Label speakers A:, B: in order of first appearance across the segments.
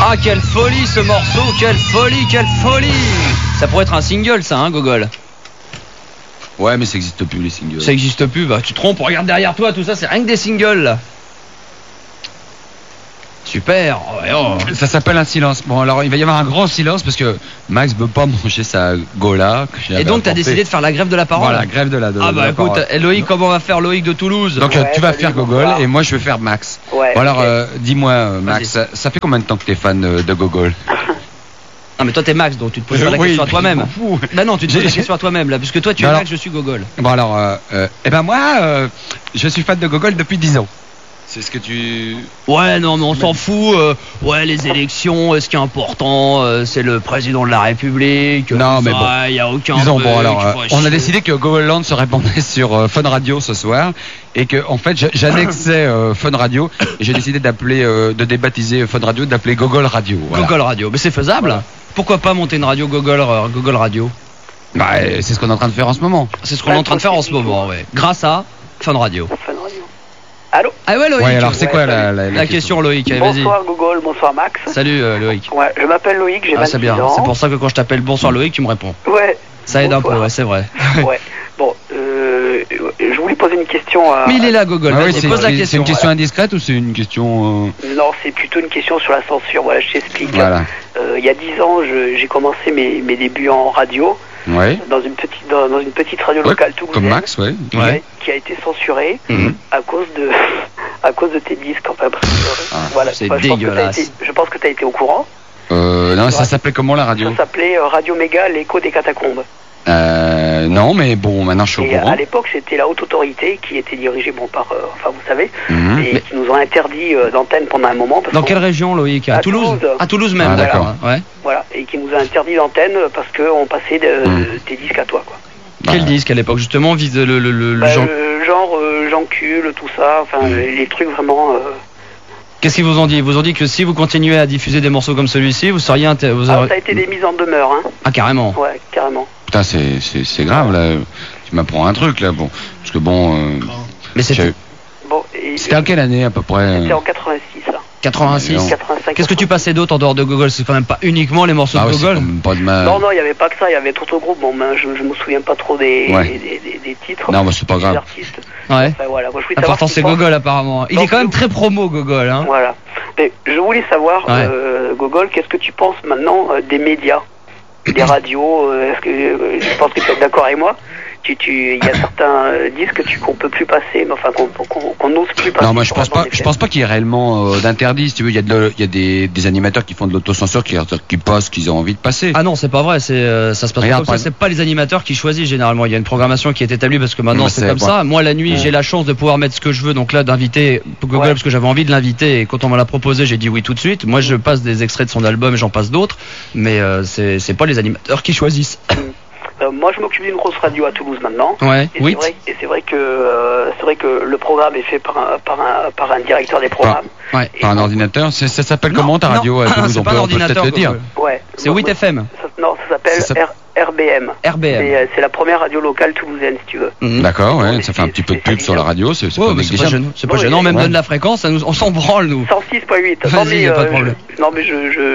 A: Ah, quelle folie ce morceau, quelle folie, quelle folie. Ça pourrait être un single, ça, hein, Gogol?
B: Ouais, mais ça existe plus, les singles.
A: Ça existe plus, bah tu te trompes, regarde derrière toi, tout ça, c'est rien que des singles, là. Super.
B: Ça s'appelle un silence. Bon, alors il va y avoir un grand silence parce que Max veut pas manger sa gola.
A: Et donc t'as décidé de faire la grève de la parole.
B: Voilà, grève de la
A: Ah bah écoute, Loïc, comment va faire Loïc de Toulouse?
B: Donc tu vas faire Gogol et moi je vais faire Max.
C: Ouais,
B: bon, alors
C: okay.
B: dis-moi Max, ça fait combien de temps que t'es fan de Gogol?
A: Ah mais toi t'es Max, donc tu te poses pas la question à toi-même. Bah non, tu te poses la question à toi-même là, puisque toi tu es Max, je suis Gogol.
B: Bon alors, moi je suis fan de Gogol depuis 10 ans. C'est ce que tu...
A: Ouais, non, mais on s'en fout. Ouais, les élections, ce qui est important, c'est le président de la République.
B: Non, mais bon.
A: Il n'y a aucun...
B: Disons, bon, alors, on a décidé que Gogoland se répandait sur Fun Radio ce soir. Et que, en fait, j'annexais Fun Radio. Et j'ai décidé d'appeler, de débaptiser Fun Radio, d'appeler Gogol Radio. Voilà.
A: Gogol Radio. Mais c'est faisable. Voilà. Pourquoi pas monter une radio Gogol Radio?
B: Bah, c'est ce qu'on est en train de faire en ce moment.
A: C'est ce qu'on est en train de faire en ce moment, ouais. Grâce à Fun Radio.
C: Allô?
A: Ah ouais, Loïc.
B: Ouais, alors c'est quoi la
A: question, Loïc? Allez,
C: bonsoir Gogol, bonsoir Max.
A: Salut Loïc.
C: Ouais, je m'appelle Loïc, j'ai 26
A: c'est bien.
C: ans.
A: C'est pour ça que quand je t'appelle bonsoir Loïc, tu me réponds.
C: Ouais.
A: Ça aide bonsoir. Un peu, ouais, c'est vrai.
C: Ouais. Bon, je voulais poser une question à...
A: Mais il est là, Gogol.
B: Ah, oui,
A: pose la question.
B: C'est une question indiscrète ou c'est une question...
C: Non, c'est plutôt une question sur la censure. Voilà, je t'explique.
B: Voilà.
C: Il y a 10 ans, j'ai commencé mes débuts en radio.
B: Ouais.
C: Dans une petite radio locale toulousaine.
B: Comme Max, ouais.
C: Qui a été censurée à cause de tes disques. Enfin, voilà.
A: C'est dégueulasse.
C: Je pense que tu as été au courant.
B: Non, ça s'appelait comment la radio?
C: Ça s'appelait Radio Méga, l'écho des catacombes.
B: Non, mais bon, maintenant je suis au courant.
C: À l'époque, c'était la haute autorité qui était dirigée par, enfin vous savez, et qui nous ont interdit d'antenne pendant un moment.
A: Dans quelle région, Loïc? À Toulouse. À Toulouse même,
B: ah, d'accord.
A: Ouais.
C: Voilà, et qui nous a interdit d'antenne parce qu'on passait tes disques à toi, quoi.
A: Quel disque à l'époque, justement, vise le
C: genre Jean-Cul, tout ça, enfin les trucs vraiment...
A: Qu'est-ce qu'ils vous ont dit? Ils vous ont dit que si vous continuez à diffuser des morceaux comme celui-ci, vous seriez...
C: ça a été des mises en demeure, hein.
A: Ah, carrément.
C: Ouais, carrément.
B: Putain, c'est grave, là. Tu m'apprends un truc, là, bon. Parce que bon...
A: Mais c'était...
C: Bon,
B: c'était en quelle année, à peu près?
C: C'était en 86, là.
A: 86.
C: 85.
A: Qu'est-ce que tu passais d'autre en dehors de Gogol? C'est quand même pas uniquement les morceaux de Gogol.
C: Non, il n'y avait pas que ça, il y avait d'autres groupes. Bon, je me souviens pas trop des titres.
B: Non, mais c'est pas grave.
A: Ouais.
C: Enfin, voilà. Moi,
A: l'important c'est Gogol apparemment. Il est quand même très promo Gogol, hein.
C: Voilà. Mais je voulais savoir, Gogol, qu'est-ce que tu penses maintenant des médias, des radios? Est-ce que je pense que tu es d'accord avec moi? Il y a certains disques qu'on peut plus passer, mais enfin qu'on n'ose plus passer.
B: Non, moi je pense pas qu'il y ait réellement d'interdit. Si tu veux, il y a des animateurs qui font de l'autocensure qui passent, qu'ils ont envie de passer.
A: Ah non, c'est pas vrai. Ça se passe pas comme ça. C'est pas les animateurs qui choisissent généralement. Il y a une programmation qui est établie parce que maintenant c'est comme ça. Moi la nuit j'ai la chance de pouvoir mettre ce que je veux. Donc là d'inviter Gogol parce que j'avais envie de l'inviter et quand on me l'a proposé j'ai dit oui tout de suite. Moi je passe des extraits de son album et j'en passe d'autres, mais c'est pas les animateurs qui choisissent.
C: Moi, je m'occupe d'une grosse radio à Toulouse maintenant.
A: Ouais.
C: Et c'est vrai que le programme est fait par un directeur des programmes.
A: Ouais.
B: Par un ordinateur. Ça s'appelle comment ta radio à Toulouse?
A: On peut peut-être le dire.
C: Ouais.
A: C'est 8 FM.
C: Non, ça s'appelle RBM.
A: RBM.
C: C'est la première radio locale toulousaine, si tu veux.
B: D'accord, ouais. Ça fait un petit peu de pub sur la radio. C'est pas gênant. Même donne la fréquence. On s'en branle nous.
C: 106.8.
A: Vas-y, y a pas de problème.
C: Non mais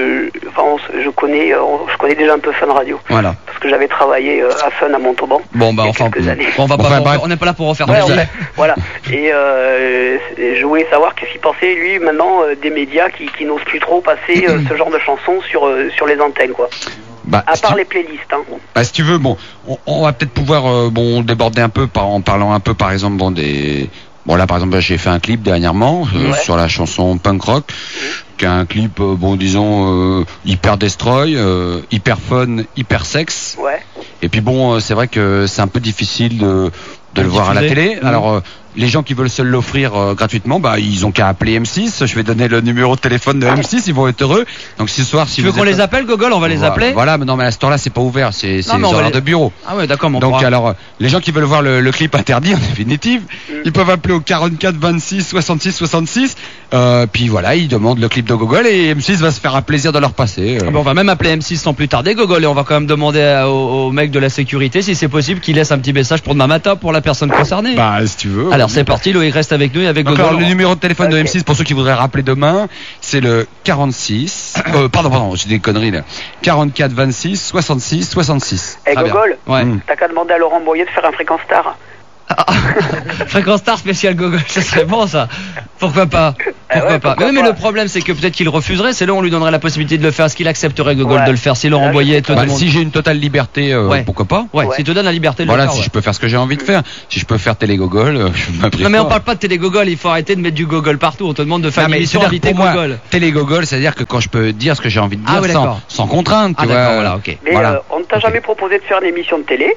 C: je connais déjà un peu Fun Radio.
A: Voilà.
C: Parce que j'avais travaillé à Fun à Montauban.
A: Bon bah enfin, on n'est pas là pour refaire tout ça.
C: Voilà. Et je voulais savoir qu'est-ce qu'il pensait lui maintenant des médias qui n'osent plus trop passer ce genre de chansons sur les antennes, quoi. À part les playlists, hein.
B: Bah, si tu veux, bon, on va peut-être pouvoir déborder un peu en parlant un peu, par exemple, bon là par exemple j'ai fait un clip dernièrement sur la chanson Punk Rock, qui est un clip disons hyper destroy, hyper fun, hyper sexe.
C: Ouais.
B: Et puis bon, c'est vrai que c'est un peu difficile de le voir à la télé. Alors les gens qui veulent se l'offrir gratuitement, bah ils ont qu'à appeler M6. Je vais donner le numéro de téléphone de M6, ils vont être heureux. Donc ce soir, si
A: tu veux qu'on les appelle, Gogol, on va les appeler.
B: Voilà, mais non, mais à ce temps-là, c'est pas ouvert, c'est les horaires de bureau.
A: Ah ouais, d'accord.
B: Donc alors, les gens qui veulent voir le clip interdit en définitive, ils peuvent appeler au 44 26 66 66. Puis voilà, ils demandent le clip de Gogol et M6 va se faire un plaisir de leur passer.
A: On va même appeler M6 sans plus tarder, Gogol, et on va quand même demander au mec de la sécurité si c'est possible qu'il laisse un petit message pour demain matin pour la personne concernée.
B: Bah si tu veux.
A: À Alors c'est parti, Loïc reste avec nous et avec Gogol.
B: Alors, le numéro de téléphone de M6 pour ceux qui voudraient rappeler demain, c'est le 46. Pardon, j'ai des conneries là. 44 26 66 66.
C: Eh Gogol, t'as qu'à demander à Laurent Boyer de faire un Fréquence Star.
A: Fréquence Star spécial Gogol, ça serait bon ça. Pourquoi pas? Pourquoi pas? Mais le problème c'est que peut-être qu'il refuserait, c'est là où on lui donnerait la possibilité de le faire. Est-ce qu'il accepterait Gogol de le faire si Laurent Boyer te demande?
B: Si j'ai une totale liberté, pourquoi pas?
A: S'il te donne la liberté de le
B: faire.
A: Voilà,
B: si je peux faire ce que j'ai envie de faire. Si je peux faire télé Gogol, je m'implique.
A: Non mais on parle pas de télé Gogol, il faut arrêter de mettre du Gogol partout. On te demande de faire une émission invitée Gogol.
B: Télé Gogol, c'est-à-dire que quand je peux dire ce que j'ai envie de dire sans contrainte, tu vois.
A: Voilà, ok.
C: Mais on ne t'a jamais proposé de faire une émission de télé?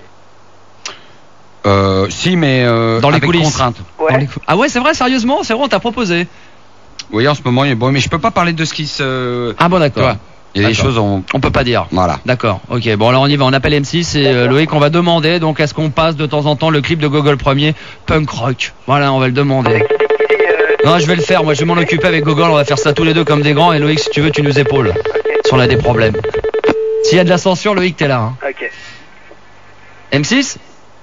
B: Si, mais
A: dans les
B: avec
A: coulisses.
B: Contrainte.
A: Ah ouais, c'est vrai, sérieusement, c'est vrai, on t'a proposé.
B: Oui, en ce moment, mais je peux pas parler de ce qui se.
A: Ah bon, d'accord.
B: Il y a des choses on
A: peut pas dire.
B: Voilà.
A: D'accord. Ok. Bon, alors on y va. On appelle M6 et Loïc, on va demander. Donc, est-ce qu'on passe de temps en temps le clip de Gogol Premier, Punk Rock? Voilà, on va le demander. Non, je vais le faire. Moi, je vais m'en occuper avec Gogol. On va faire ça tous les deux comme des grands. Et Loïc, si tu veux, tu nous épaules. Si on a des problèmes. S'il y a de la censure, Loïc, t'es là. Hein.
C: Ok.
A: M6.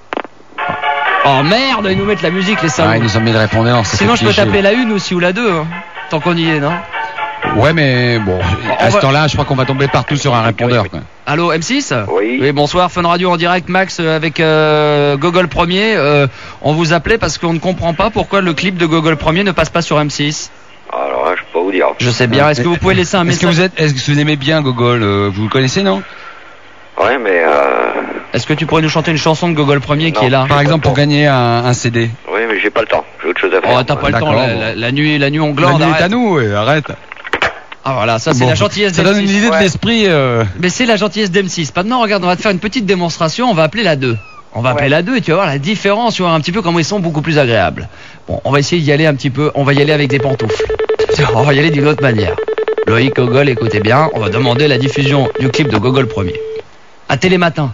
A: Oh merde, ils nous mettent la musique, les salauds.
B: Ils nous ont mis le répondeur.
A: Sinon, je peux taper la 1 aussi ou la 2, hein, tant qu'on y est, non?
B: Ouais, mais bon, à ce temps-là, je crois qu'on va tomber partout sur un répondeur. Quoi.
A: Allô, M6 ?
C: Oui,
A: bonsoir, Fun Radio en direct, Max, avec Gogol Premier. On vous appelait parce qu'on ne comprend pas pourquoi le clip de Gogol Premier ne passe pas sur M6.
C: Alors là, je peux pas vous dire.
A: Je sais bien, est-ce que vous pouvez laisser un message?
B: Est-ce que vous aimez bien Gogol? Vous le connaissez, non?
C: Ouais, mais
A: Est-ce que tu pourrais nous chanter une chanson de Gogol Premier qui est là?
B: Par exemple, pour gagner un CD.
C: Oui, mais j'ai pas le temps. J'ai autre chose à faire.
A: Oh, t'as pas le temps. La nuit, on glande.
B: La nuit est à nous, arrête.
A: Ah voilà, ça c'est la gentillesse d'M6.
B: Ça donne une idée de l'esprit.
A: Mais c'est la gentillesse d'M6. Maintenant, regarde, on va te faire une petite démonstration. On va appeler la 2. On va appeler la 2 et tu vas voir la différence. Tu vas voir un petit peu comment ils sont beaucoup plus agréables. Bon, on va essayer d'y aller un petit peu. On va y aller avec des pantoufles. On va y aller d'une autre manière. Loïc, Gogol, écoutez bien. On va demander la diffusion du clip de Gogol Premier. À Télématin.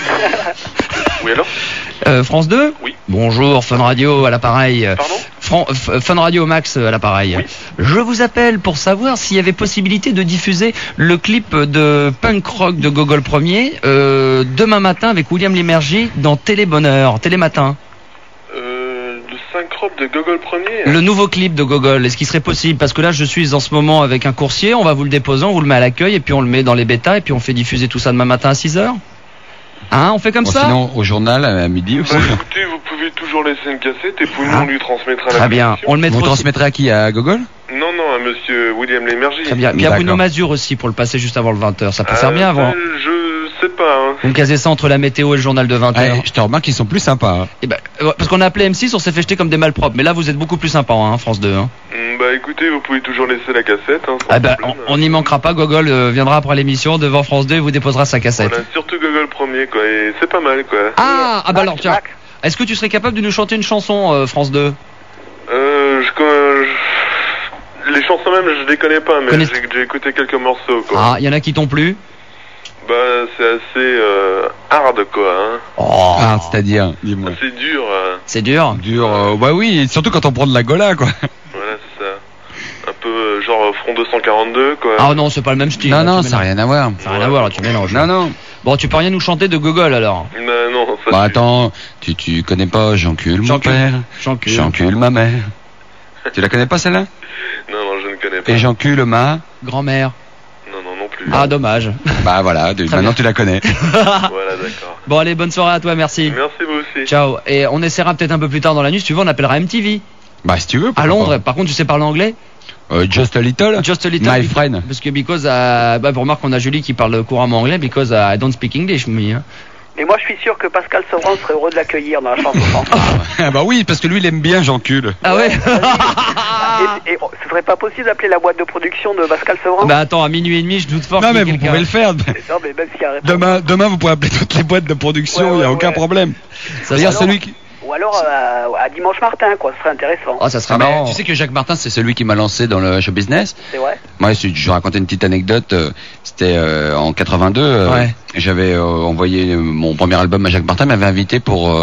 D: Oui, alors
A: France 2
D: Oui.
A: Bonjour, Fun Radio à l'appareil.
D: Pardon
A: Fun Radio Max à l'appareil.
D: Oui.
A: Je vous appelle pour savoir s'il y avait possibilité de diffuser le clip de Punk Rock de Gogol Premier demain matin avec William Lémergie dans Télébonheur, Télématin.
D: Le synchrop de Gogol Premier.
A: Le nouveau clip de Gogol, est-ce qu'il serait possible? Parce que là, je suis en ce moment avec un coursier, on va vous le déposer, on vous le met à l'accueil et puis on le met dans les bêtas et puis on fait diffuser tout ça demain matin à 6h. Hein, on fait comme ça?
B: Sinon, au journal, à midi aussi.
D: Bah écoutez, vous pouvez toujours laisser une cassette et puis nous, on lui transmettra la
A: Très bien, on le mettra.
B: Vous transmettrez à qui? À Gogol?
D: Non, à monsieur William Lémergie.
A: Très bien. Puis à Bruno Mazur aussi pour le passer juste avant le 20h. Ça peut faire bien avant.
D: Je sais pas. Hein.
A: Vous me casez ça entre la météo et le journal de 20h.
B: Je te remarque qu'ils sont plus sympas. Hein.
A: Et parce qu'on a appelé M6, on s'est fait jeter comme des malpropres. Mais là, vous êtes beaucoup plus sympa, hein, France 2. Hein.
D: Bah écoutez, vous pouvez toujours laisser la cassette. Hein,
A: on n'y manquera pas. Gogol viendra après l'émission devant France 2 et vous déposera sa cassette.
D: Voilà, surtout Gogol Premier, quoi. Et c'est pas mal, quoi.
A: Alors tiens. Est-ce que tu serais capable de nous chanter une chanson, France 2?
D: Les chansons même, je les connais pas, mais j'ai écouté quelques morceaux, quoi.
A: Ah, il y en a qui t'ont plu?
D: Bah, c'est assez hard, quoi. Hein.
B: Hard, c'est-à-dire, dis-moi.
D: C'est dur.
A: C'est dur?
B: Dur, bah oui, surtout quand on prend de la gola, quoi.
D: Voilà, c'est ça. Un peu genre Front 242, quoi.
A: Ah non, c'est pas le même style.
B: Non, ça n'a rien à voir.
A: Ça n'a rien à voir, là, tu mélanges.
B: Non.
A: Bon, tu peux rien nous chanter de Gogol, alors?
D: Bah non, ça
B: Bah attends, tu connais pas J'encule mon père, J'encule ma mère. Tu la connais pas, celle-là?
D: Non, je ne connais pas.
B: Et j'encule ma...
A: grand-mère.
D: Non plus.
A: Ah, dommage.
B: Bah voilà, maintenant tu la connais.
D: Voilà, d'accord.
A: Bon, allez, bonne soirée à toi, merci.
D: Merci, vous aussi.
A: Ciao. Et on essaiera peut-être un peu plus tard dans la nuit, si tu veux, on appellera MTV.
B: Bah si tu veux.
A: À Londres. Par contre, tu sais parler anglais?
B: Just a little. My friend.
A: Parce que vous remarquez qu'on a Julie qui parle couramment anglais, because I don't speak English, me. Hein.
C: Mais moi, je suis sûr que Pascal Sevran serait heureux de l'accueillir dans la chanson.
B: Ah bah oui, parce que lui, il aime bien J'encule.
A: Ah ouais.
C: Et ce serait pas possible d'appeler la boîte de production de Pascal Sevran?
A: Bah attends, à minuit et demi, je doute fort.
B: Non mais vous pouvez le faire.
C: Non, mais même s'il y a
B: Demain, vous pouvez appeler toutes les boîtes de production, il n'y a aucun problème. C'est-à-dire celui qui...
C: Ou alors à Dimanche Martin, quoi, ce serait intéressant.
A: Ah, ça serait marrant.
B: Tu sais que Jacques Martin, c'est celui qui m'a lancé dans le show business.
C: C'est vrai.
B: Moi, je vais raconter une petite anecdote. C'était en 82. J'avais envoyé mon premier album à Jacques Martin, m'avait invité pour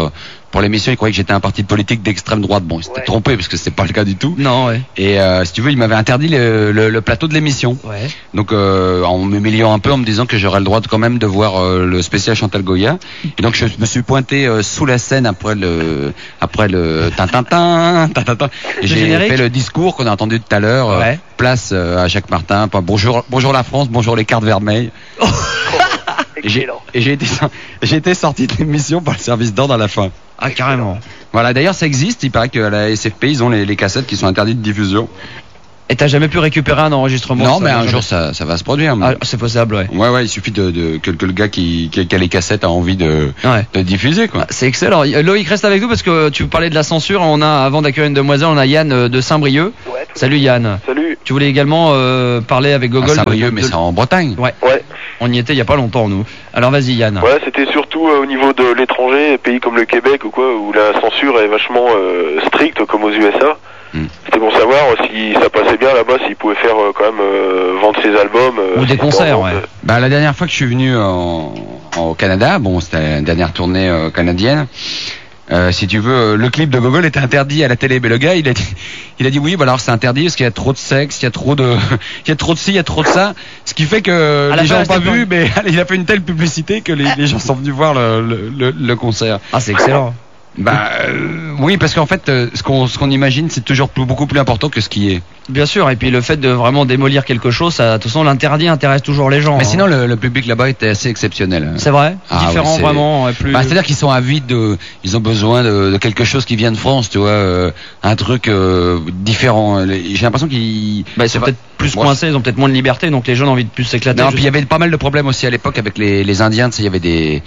B: pour l'émission, il croyait que j'étais un parti politique d'extrême droite. Bon, il s'était trompé parce que c'est pas le cas du tout.
A: Non, ouais.
B: Et si tu veux, il m'avait interdit le plateau de l'émission.
A: Ouais.
B: Donc en m'humiliant un peu, en me disant que j'aurais le droit quand même de voir le spécial Chantal Goya. Et donc je me suis pointé sous la scène après le tintintin. Et j'ai fait le discours qu'on a entendu tout à l'heure. Place à Jacques Martin. Bonjour la France, bonjour les cartes vermeilles. Et j'ai été sorti de l'émission par le service d'ordre à la fin.
A: Ah, carrément.
B: Voilà, d'ailleurs ça existe, il paraît qu'à la SFP ils ont les cassettes qui sont interdites de diffusion.
A: Et t'as jamais pu récupérer un enregistrement?
B: Non, mais un jour ça va se produire.
A: Ah, c'est possible, ouais.
B: Ouais, il suffit que le gars qui a les cassettes a envie de diffuser, quoi.
A: Ah, c'est excellent. Loïc, reste avec nous parce que tu parlais de la censure. On a, avant d'accueillir une demoiselle, on a Yann de Saint-Brieuc. Ouais, salut Yann.
D: Salut.
A: Tu voulais également parler avec Gogol.
B: Saint-Brieuc, mais c'est en Bretagne.
D: Ouais.
A: On y était il y a pas longtemps, nous. Alors vas-y Yann.
D: Ouais, c'était surtout au niveau de l'étranger, pays comme le Québec ou quoi, où la censure est vachement stricte comme aux USA. C'était pour savoir si ça passait bien là-bas, s'ils pouvaient faire quand même vendre ses albums.
A: Ou des concerts, ouais.
B: Bah la dernière fois que je suis venu au Canada, bon c'était la dernière tournée canadienne. Si tu veux, le clip de Gogol était interdit à la télé, mais le gars il a dit oui, bah alors c'est interdit parce qu'il y a trop de sexe, il y a trop de ci, il y a trop de ça, ce qui fait que les gens n'ont pas vu, mais il a fait une telle publicité que les gens sont venus voir le concert.
A: Ah, c'est excellent.
B: Oui, parce qu'en fait ce qu'on imagine c'est toujours beaucoup plus important que ce qui est.
A: Bien sûr, et puis le fait de vraiment démolir quelque chose, ça, de toute façon l'interdit intéresse toujours les gens.
B: Mais sinon le public là-bas était assez exceptionnel.
A: C'est vrai, différent,
B: oui,
A: vraiment. Plus...
B: c'est-à-dire qu'ils sont avides ils ont besoin de quelque chose qui vient de France, tu vois, un truc différent. J'ai l'impression qu'ils
A: sont peut-être plus coincés, ils ont peut-être moins de liberté, donc les gens ont envie de plus s'éclater.
B: Non, puis il y avait pas mal de problèmes aussi à l'époque avec les Indiens, tu sais, il y avait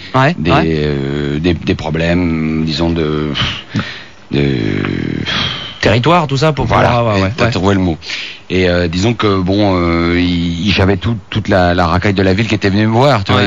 B: des problèmes, disons de
A: territoire, tout ça, pour
B: t'as trouvé le mot. Et disons que j'avais toute la racaille de la ville qui était venue me voir, tu vois.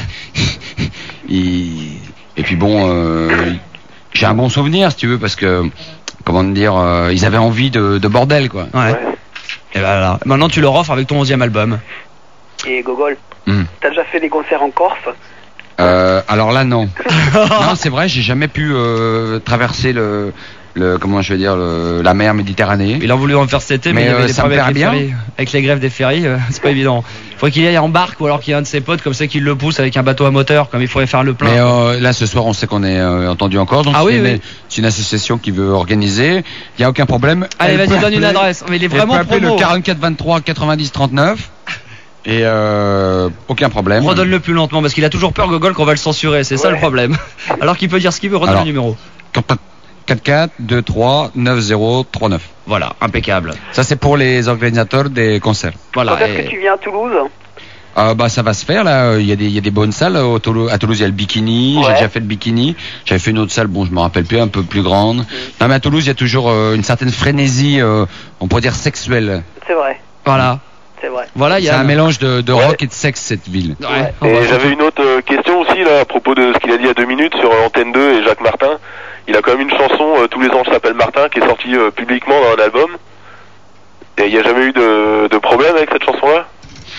B: Et puis j'ai un bon souvenir, si tu veux, parce que comment dire, ils avaient envie de bordel, quoi.
A: Ouais. Et voilà. Maintenant tu leur offres avec ton 11e album.
C: Et Gogol, t'as déjà fait des concerts en Corse?
B: Alors là non. Non, c'est vrai, j'ai jamais pu traverser comment je vais dire, la mer Méditerranée.
A: Il a voulu en faire cet été, mais il y avait des problèmes avec les grèves des ferries, c'est pas évident. Il faut qu'il y aille en barque ou alors qu'il y ait un de ses potes comme ça qui le pousse avec un bateau à moteur, comme il faudrait faire le plein.
B: Mais là ce soir on sait qu'on est entendu encore, donc c'est une association qui veut organiser, il y a aucun problème.
A: Allez, vas-y, donne une adresse. Mais il est vraiment
B: promo. Le 44 23 90 39. Et aucun problème.
A: Redonne-le plus lentement parce qu'il a toujours peur, Gogol, qu'on va le censurer, c'est ça le problème. Alors qu'il peut dire ce qu'il veut, redonne le numéro.
B: 44 23 90 39.
A: Voilà, impeccable.
B: Ça c'est pour les organisateurs des concerts.
C: Voilà. Quand est-ce que tu viens à Toulouse?
B: Ça va se faire là, il y a des bonnes salles à Toulouse, il y a le Bikini, j'ai déjà fait le Bikini, j'avais fait une autre salle, je me rappelle plus, un peu plus grande. Non, mais à Toulouse, il y a toujours une certaine frénésie, on pourrait dire sexuelle.
C: C'est vrai.
A: Voilà.
C: C'est vrai.
A: Voilà,
B: c'est un mélange de rock et de sexe, cette ville.
D: Ouais. Et j'avais une autre question aussi là à propos de ce qu'il a dit il y a 2 minutes sur Antenne 2 et Jacques Martin. Il a quand même une chanson, Tous les anges s'appellent Martin, qui est sortie publiquement dans un album. Et il n'y a jamais eu de problème avec cette chanson-là?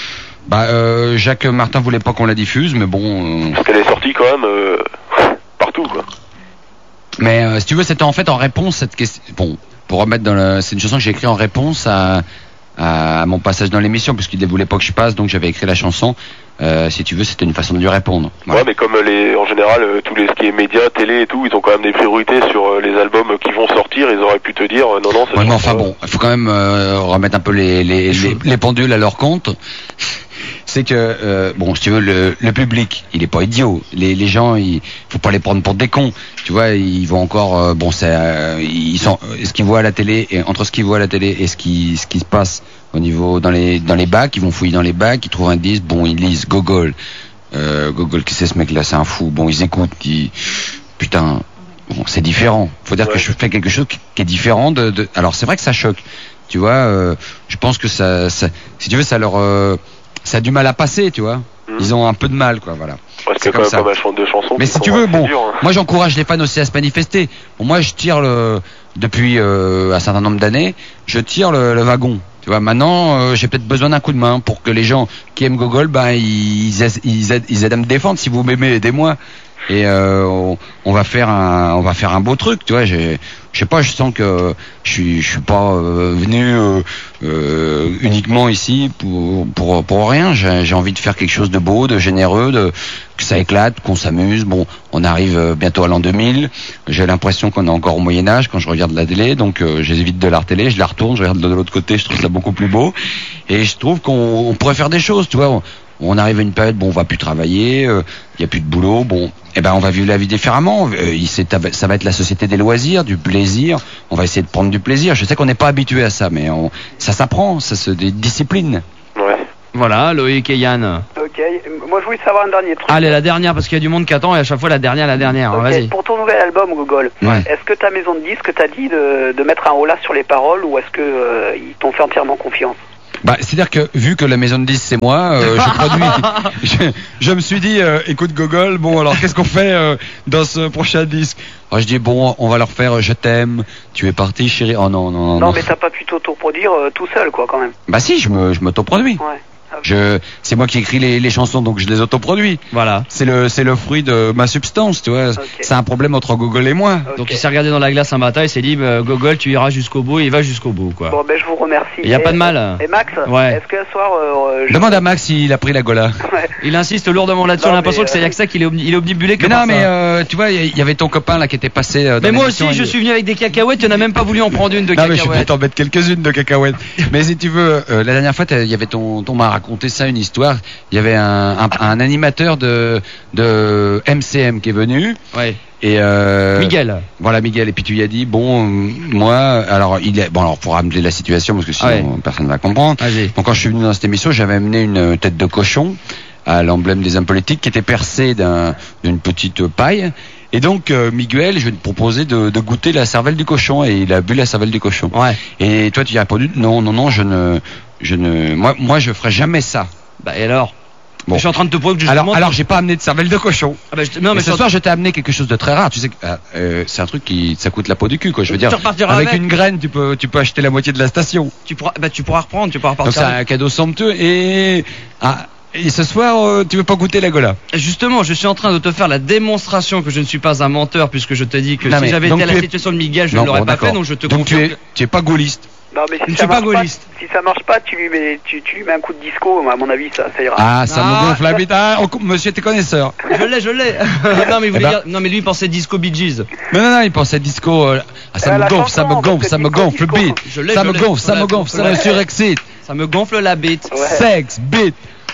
B: Jacques Martin voulait pas qu'on la diffuse, mais bon...
D: Parce qu'elle est sortie quand même partout, quoi.
B: Mais si tu veux, c'était en fait en réponse à cette question... Bon, pour remettre c'est une chanson que j'ai écrite en réponse à mon passage dans l'émission, puisqu'il ne voulait pas que je passe, donc j'avais écrit la chanson. Si tu veux, c'était une façon de lui répondre.
D: Voilà. Ouais, mais comme en général, ce qui est médias, télé et tout, ils ont quand même des priorités sur les albums qui vont sortir. Ils auraient pu te dire non.
B: Ouais, mais enfin bon, il faut quand même remettre un peu les pendules à leur compte. C'est que si tu veux, le public, il est pas idiot. Les gens, faut pas les prendre pour des cons. Tu vois, ils vont encore ils sont ce qu'ils voient à la télé, et entre ce qu'ils voient à la télé et ce qui se passe au niveau dans les bacs, ils vont fouiller dans les bacs, ils trouvent un disque, ils lisent Gogol. Gogol, qui c'est ce mec là, c'est un fou. Ils écoutent, putain, c'est différent. Faut dire que je fais quelque chose qui est différent alors c'est vrai que ça choque. Tu vois, je pense que ça si tu veux, ça a du mal à passer, tu vois. Ils ont un peu de mal, quoi, voilà.
D: Parce qu'il y a quand même pas mal de chansons.
B: Mais si tu veux, moi j'encourage les fans aussi à se manifester. Moi je tire depuis un certain nombre d'années, je tire le wagon. Tu vois, maintenant j'ai peut-être besoin d'un coup de main pour que les gens qui aiment Gogol, ils aident à me défendre. Si vous m'aimez, aidez-moi. et on va faire un beau truc, tu vois. Je sais pas, je sens que je suis pas venu uniquement ici pour rien. J'ai envie de faire quelque chose de beau, de généreux, que ça éclate, qu'on s'amuse. Bon, on arrive bientôt à l'an 2000. J'ai l'impression qu'on est encore au Moyen-Âge quand je regarde la télé, donc j'évite de la télé, je la retourne, je regarde de l'autre côté, je trouve ça beaucoup plus beau. Et je trouve qu'on pourrait faire des choses, tu vois. On arrive à une période, bon, on va plus travailler, il y a plus de boulot, bon, eh ben on va vivre la vie différemment. Ça va être la société des loisirs, du plaisir. On va essayer de prendre du plaisir. Je sais qu'on n'est pas habitué à ça, mais ça s'apprend, ça se discipline.
D: Ouais.
A: Voilà, Loïc et Yann.
C: Ok, moi je voulais savoir un dernier truc.
A: Allez, la dernière, parce qu'il y a du monde qui attend et à chaque fois la dernière.
C: Okay.
A: Vas-y.
C: Pour ton nouvel album, Gogol, est-ce que ta maison de disques t'a dit de mettre un holà sur les paroles ou est-ce que ils t'ont fait entièrement confiance?
B: Bah, c'est-à-dire que vu que la maison de 10 c'est moi, je produis. je me suis dit, écoute Gogol, bon alors qu'est-ce qu'on fait dans ce prochain disque? Alors je dis bon, on va leur faire je t'aime, tu es parti chérie. Oh non.
C: Non mais t'as pas pu t'autoproduire tout seul quoi quand même.
B: Bah si, je m'autoproduis.
C: Ouais.
B: C'est moi qui écris les chansons, donc je les autoproduis.
A: Voilà.
B: C'est le fruit de ma substance, tu vois. Okay. C'est un problème entre Gogol et moi.
C: Okay.
A: Donc il s'est regardé dans la glace un matin et s'est dit Gogol, tu iras jusqu'au bout, et il va jusqu'au bout quoi.
C: Bon ben je vous remercie.
A: Il y a pas de mal.
C: Et Max, est-ce que ce soir
B: demande à Max s'il a pris la gola.
C: Ouais.
A: Il insiste lourdement là-dessus, on a l'impression que c'est y a que ça qu'il est omnibulé que
B: mais non mais tu vois, il y avait ton copain là qui était passé dans
A: mais moi aussi je suis venu avec des cacahuètes, tu n'as même pas voulu en prendre une de cacahuètes.
B: Non mais je vais t'en mettre quelques-unes de cacahuètes. Mais si tu veux, la dernière fois il y avait ton m'a raconté ça, une histoire. Il y avait un animateur de MCM qui est venu.
A: Ouais.
B: Et
A: Miguel.
B: Voilà Miguel. Et puis tu lui as dit bon moi alors alors pour ramener la situation parce que sinon personne ne va comprendre.
A: Vas-y.
B: Donc quand je suis venu dans cette émission, j'avais amené une tête de cochon à l'emblème des hommes politiques qui était percée d'une petite paille. Et donc Miguel, je vais te proposer de goûter la cervelle du cochon et il a bu la cervelle du cochon.
A: Ouais.
B: Et toi tu as répondu non moi je ferai jamais ça.
A: Bah et alors
B: bon.
A: Je suis en train de te prouver que justement...
B: Alors j'ai pas amené de cervelle de cochon.
A: Ah bah, non, mais
B: ce soir je t'ai amené quelque chose de très rare. Tu sais c'est un truc ça coûte la peau du cul quoi. Je veux dire avec une graine tu peux acheter la moitié de la station.
A: Tu pourras reprendre, tu pourras repartir.
B: Donc c'est un cadeau somptueux et ce soir tu veux pas goûter la gola.
A: Justement, je suis en train de te faire la démonstration que je ne suis pas un menteur puisque je te dis que si j'avais été à la situation de Miguel, je ne l'aurais pas fait, donc je te confirme.
B: Donc tu es pas gaulliste.
C: Non mais si ça marche pas, tu lui mets un coup de disco, à mon avis ça ira.
B: Ah ça me gonfle la bite. Monsieur t'es connaisseur.
A: Je l'ai. Non mais il voulait dire, non mais lui il pensait disco Bee Gees.
B: Non il pensait disco. Ça me gonfle le beat. Ça me gonfle, ça me surexcite.
A: Ça me gonfle la bite.
B: Sexe, beat.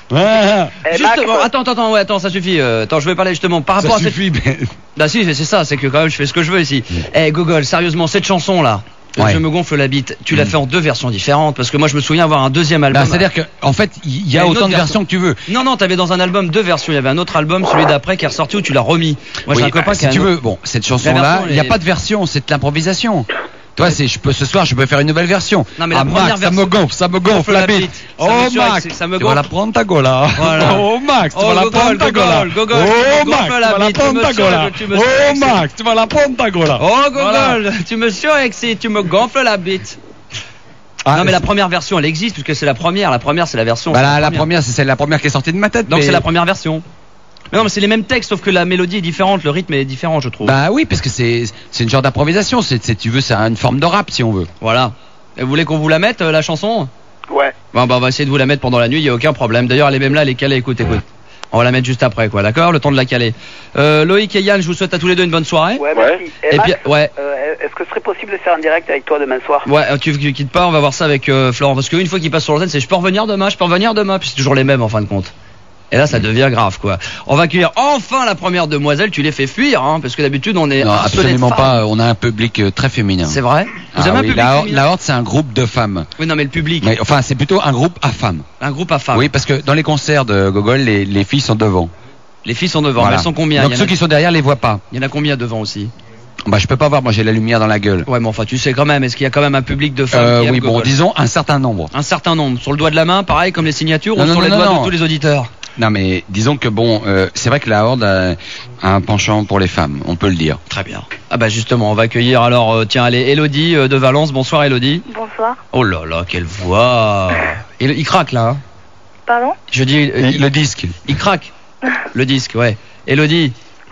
A: Justement, attends, ça suffit. Attends, je vais parler justement par rapport à cette... Bah si, c'est ça, c'est que quand même je fais ce que je veux ici. Gogol, sérieusement, cette chanson là. Je me gonfle la bite. Tu l'as fait en deux versions différentes parce que moi je me souviens avoir un deuxième album.
B: C'est-à-dire que en fait il y a autant de versions que tu veux.
A: Non, t'avais dans un album deux versions. Il y avait un autre album, celui d'après, qui est ressorti où tu l'as remis. Moi j'ai un copain qui
B: si tu veux. Bon, cette chanson-là, il n'y a pas de version, c'est de l'improvisation. Toi, ce soir, je peux faire une nouvelle version.
A: Non, mais la première version.
B: Ça me gonfle la bite. Oh, Max, tu vas la prendre ta gola. Oh, Max, tu vas la prendre ta gola. Oh, Max, tu vas la prendre ta gola. Oh, Max, tu vas la prendre ta gola.
A: Oh, Gogol, tu me surexcites, tu me gonfles la bite. Non mais la première version elle existe puisque c'est la première. La première c'est la version.
B: La première c'est la première qui est sortie de ma tête.
A: Donc c'est la première version. Mais non mais c'est les mêmes textes sauf que la mélodie est différente, le rythme est différent je trouve.
B: Bah oui parce que c'est une genre d'improvisation, tu veux c'est une forme de rap si on veut.
A: Voilà. Et vous voulez qu'on vous la mette la chanson?
C: Ouais.
A: Bon bah on va essayer de vous la mettre pendant la nuit, il y a aucun problème. D'ailleurs elle est même là, elle est calée, écoute. On va la mettre juste après quoi, d'accord? Le temps de la caler. Loïc et Yann, je vous souhaite à tous les deux une bonne soirée.
C: Ouais, merci.
A: Et
C: Max,
A: puis
C: est-ce que ce serait possible de faire un direct avec toi demain soir?
A: Ouais, tu quittes pas, on va voir ça avec Florent parce qu'une fois qu'il passe sur l'antenne, c'est je peux revenir demain, puis c'est toujours les mêmes en fin de compte. Et là, ça devient grave, quoi. On va accueillir enfin la première demoiselle. Tu les fais fuir, hein, parce que d'habitude, on est...
B: Non, absolument pas. On a un public très féminin.
A: C'est vrai? Vous avez un public féminin?
B: La Horde, c'est un groupe de femmes.
A: Oui, non, mais le public...
B: Mais, enfin, c'est plutôt un groupe à femmes.
A: Un groupe à femmes.
B: Oui, parce que dans les concerts de Gogol, les filles sont devant.
A: Les filles sont devant. Voilà. Elles sont combien?
B: Donc ceux qui sont derrière les voient pas.
A: Il y en a combien devant aussi?
B: Bah je peux pas voir, moi j'ai la lumière dans la gueule.
A: Ouais mais enfin tu sais quand même, est-ce qu'il y a quand même un public de femmes qui aiment
B: Gogol? Bon disons un certain nombre.
A: Un certain nombre, sur le doigt de la main, pareil comme les signatures, ou sur les doigts de tous les auditeurs?
B: Non mais disons que bon, c'est vrai que la Horde a un penchant pour les femmes, on peut le dire.
A: Très bien. Ah bah justement, on va accueillir alors, tiens allez, Elodie de Valence, bonsoir Elodie.
E: Bonsoir.
A: Oh là là, quelle voix. Il craque là hein.
E: Pardon?
A: Je dis...
B: le disque.
A: Il craque. Le disque, ouais. Elodie.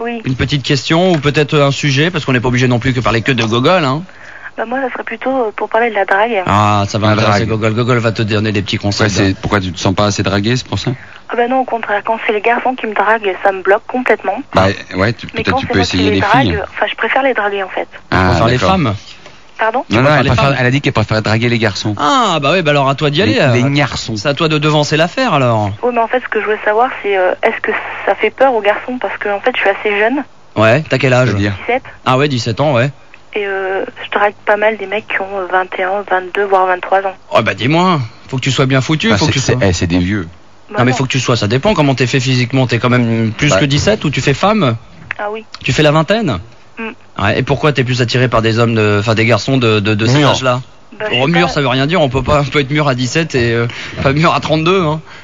E: Oui.
A: Une petite question ou peut-être un sujet, parce qu'on n'est pas obligé non plus que parler que de Gogol, hein.
E: Bah moi, ça serait plutôt pour parler de la drague.
A: Ah, ça va
B: La
A: intéresser
B: drague.
A: Gogol. Gogol va te donner des petits conseils.
B: Pourquoi tu te sens pas assez dragué, c'est pour ça?
E: Ah bah non, au contraire, quand c'est les garçons qui me draguent, ça me bloque complètement.
B: Bah ouais,
E: Mais
B: peut-être
E: quand
B: tu
E: c'est
B: peux
E: moi qui
B: essayer les
E: drague,
B: filles.
E: enfin, je préfère les draguer en fait.
A: On va faire les
B: d'accord.
A: femmes.
E: Pardon?
B: Non,
A: préfères les femmes
B: elle a dit qu'elle préférait draguer les garçons.
A: Ah, bah oui, bah alors à toi d'y aller.
B: Les garçons.
A: C'est à toi de devancer l'affaire alors.
E: Oui, mais en fait, ce que je veux savoir, c'est est-ce que ça fait peur aux garçons? Parce que en fait, je suis assez jeune,
A: Ouais, t'as quel âge?
B: C'est-à-dire
E: 17,
A: Ah ouais, 17 ans, ouais.
E: et je drague pas mal des mecs qui ont 21, 22, voire 23 ans.
A: Oh bah dis-moi, faut que tu sois bien foutu,
B: Bah,
A: faut que tu sois...
B: c'est des vieux.
E: Bah
A: Non mais faut que tu sois, ça dépend comment t'es fait physiquement, t'es quand même plus
B: Ouais.
A: que 17 ou tu fais femme?
E: Ah oui.
A: Tu fais la vingtaine? Ouais, et pourquoi t'es plus attiré par des hommes, enfin des garçons de cet
B: Mûrs.
A: âge-là?
E: Bah, je sais
A: Mûr,
E: pas.
A: ça veut rien dire, on peut être mûr à 17 et pas mûr à 32, hein.